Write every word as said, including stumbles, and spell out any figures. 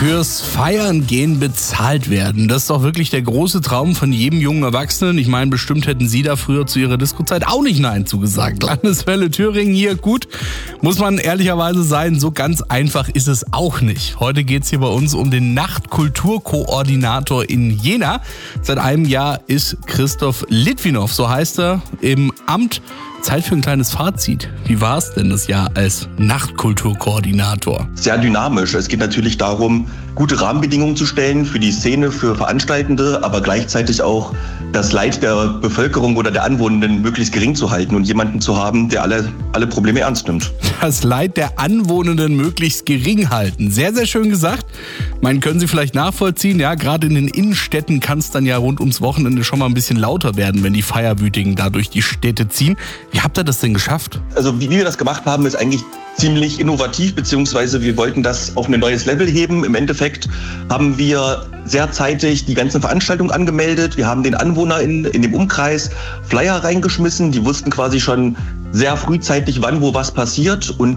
fürs Feiern gehen bezahlt werden. Das ist doch wirklich der große Traum von jedem jungen Erwachsenen. Ich meine, bestimmt hätten Sie da früher zu Ihrer Disco-Zeit auch nicht Nein zugesagt. Landeswelle Thüringen hier, gut, muss man ehrlicherweise sein, so ganz einfach ist es auch nicht. Heute geht es hier bei uns um den Nachtkulturkoordinator in Jena. Seit einem Jahr ist Christoph Litwinow, so heißt er, im Amt. Zeit für ein kleines Fazit. Wie war es denn das Jahr als Nachtkulturkoordinator? Sehr dynamisch. Es geht natürlich darum, gute Rahmenbedingungen zu stellen für die Szene, für Veranstaltende, aber gleichzeitig auch das Leid der Bevölkerung oder der Anwohnenden möglichst gering zu halten und jemanden zu haben, der alle, alle Probleme ernst nimmt. Das Leid der Anwohnenden möglichst gering halten. Sehr, sehr schön gesagt. Meinen, können Sie vielleicht nachvollziehen? Ja, gerade in den Innenstädten kann es dann ja rund ums Wochenende schon mal ein bisschen lauter werden, wenn die Feierwütigen da durch die Städte ziehen. Wie habt ihr das denn geschafft? Also wie wir das gemacht haben, ist eigentlich ziemlich innovativ, beziehungsweise wir wollten das auf ein neues Level heben. Im Endeffekt haben wir sehr zeitig die ganzen Veranstaltungen angemeldet. Wir haben den AnwohnerInnen in dem Umkreis Flyer reingeschmissen. Die wussten quasi schon sehr frühzeitig, wann wo was passiert. Und